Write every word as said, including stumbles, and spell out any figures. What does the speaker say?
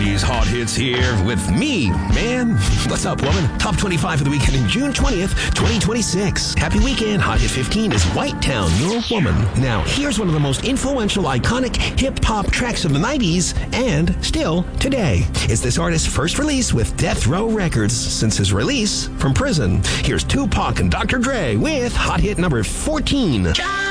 nineties hot hits here with me, man. What's up, woman? Top twenty-five for the weekend in June twentieth, twenty twenty-six. Happy weekend. Hot Hit fifteen is White Town, Your Woman. Now, here's one of the most influential, iconic hip-hop tracks of the nineties and still today. It's this artist's first release with Death Row Records since his release from prison. Here's Tupac and Doctor Dre with Hot Hit number fourteen.